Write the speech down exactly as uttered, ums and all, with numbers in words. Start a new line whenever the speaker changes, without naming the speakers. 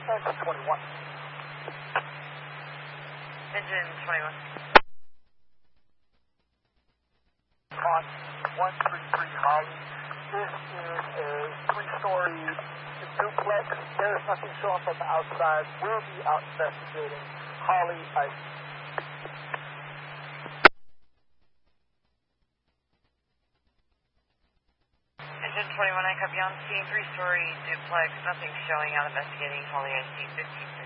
Engine twenty-one.
Engine twenty-one.
On one three three Holly. This is a three-story duplex. There is nothing showing from the outside. We'll be out investigating. Holly, I...
Engine twenty-one, I copy on scene, three-story duplex, nothing showing, out investigating, Holly I C fifteen.